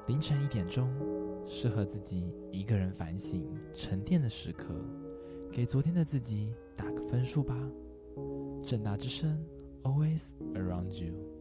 凌晨1点钟，适合自己一个人反省沉淀的时刻，给昨天的自己打个分数吧。政大之声 Always around you。